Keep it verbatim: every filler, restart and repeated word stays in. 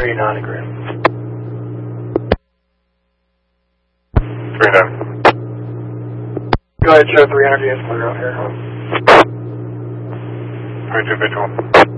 three nonogram. three nine. Go ahead, show three hundred units clear out here. three two visual.